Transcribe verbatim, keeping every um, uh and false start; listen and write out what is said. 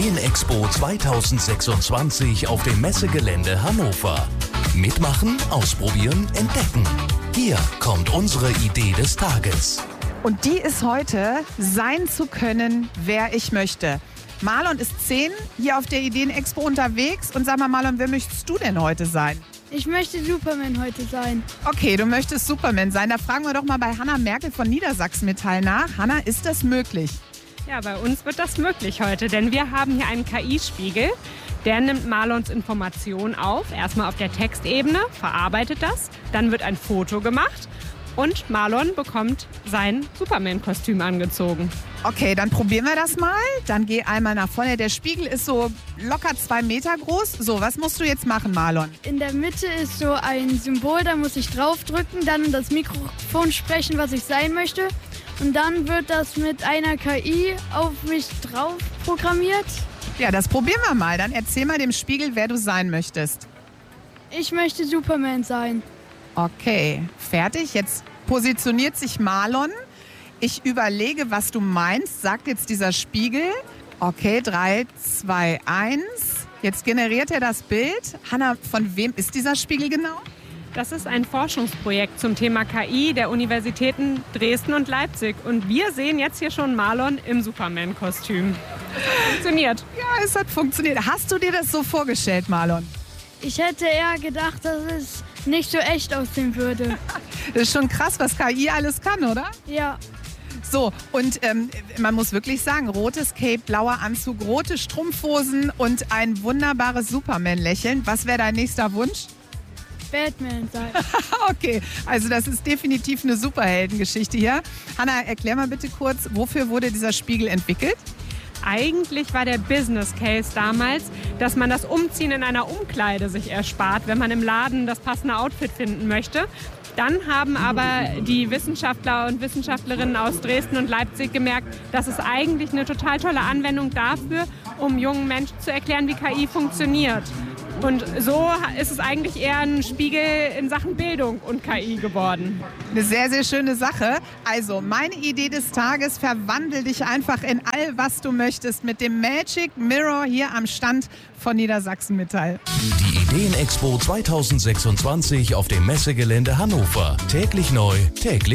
Ideenexpo zweitausendsechsundzwanzig auf dem Messegelände Hannover. Mitmachen, ausprobieren, entdecken. Hier kommt unsere Idee des Tages. Und die ist heute, sein zu können, wer ich möchte. Marlon ist zehn, hier auf der Ideenexpo unterwegs. Und sag mal, Marlon, wer möchtest du denn heute sein? Ich möchte Superman heute sein. Okay, du möchtest Superman sein. Da fragen wir doch mal bei Hanna Merkel von Niedersachsen Metall nach. Hanna, ist das möglich? Ja, bei uns wird das möglich heute, denn wir haben hier einen K I-Spiegel. Der nimmt Marlons Informationen auf, erstmal auf der Textebene, verarbeitet das, dann wird ein Foto gemacht und Marlon bekommt sein Superman-Kostüm angezogen. Okay, dann probieren wir das mal. Dann geh einmal nach vorne. Der Spiegel ist so locker zwei Meter groß. So, was musst du jetzt machen, Marlon? In der Mitte ist so ein Symbol, da muss ich draufdrücken, dann in das Mikrofon sprechen, was ich sein möchte. Und dann wird das mit einer K I auf mich drauf programmiert. Ja, das probieren wir mal. Dann erzähl mal dem Spiegel, wer du sein möchtest. Ich möchte Superman sein. Okay, fertig. Jetzt positioniert sich Marlon. Ich überlege, was du meinst, sagt jetzt dieser Spiegel. Okay, drei, zwei, eins. Jetzt generiert er das Bild. Hanna, von wem ist dieser Spiegel genau? Das ist ein Forschungsprojekt zum Thema K I der Universitäten Dresden und Leipzig. Und wir sehen jetzt hier schon Marlon im Superman-Kostüm. Das hat funktioniert. Ja, es hat funktioniert. Hast du dir das so vorgestellt, Marlon? Ich hätte eher gedacht, dass es nicht so echt aussehen würde. Das ist schon krass, was K I alles kann, oder? Ja. So, und ähm, man muss wirklich sagen, rotes Cape, blauer Anzug, rote Strumpfhosen und ein wunderbares Superman-Lächeln. Was wäre dein nächster Wunsch? Batman sein. Okay, also das ist definitiv eine Superheldengeschichte hier. Hanna, erklär mal bitte kurz, wofür wurde dieser Spiegel entwickelt? Eigentlich war der Business Case damals, dass man das Umziehen in einer Umkleide sich erspart, wenn man im Laden das passende Outfit finden möchte. Dann haben aber die Wissenschaftler und Wissenschaftlerinnen aus Dresden und Leipzig gemerkt, das ist eigentlich eine total tolle Anwendung dafür, um jungen Menschen zu erklären, wie K I funktioniert. Und so ist es eigentlich eher ein Spiegel in Sachen Bildung und K I geworden. Eine sehr, sehr schöne Sache. Also, meine Idee des Tages, verwandel dich einfach in all, was du möchtest mit dem Magic Mirror hier am Stand von Niedersachsen Metall. Die Ideenexpo zweitausendsechsundzwanzig auf dem Messegelände Hannover. Täglich neu, täglich